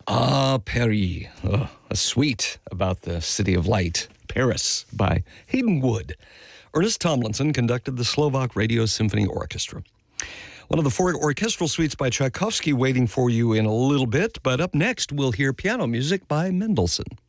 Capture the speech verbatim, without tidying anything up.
Ah, Paris, oh, a suite about the city of light, Paris, by Hayden Wood. Ernest Tomlinson conducted the Slovak Radio Symphony Orchestra. One of the four orchestral suites by Tchaikovsky waiting for you in a little bit, but up next we'll hear piano music by Mendelssohn.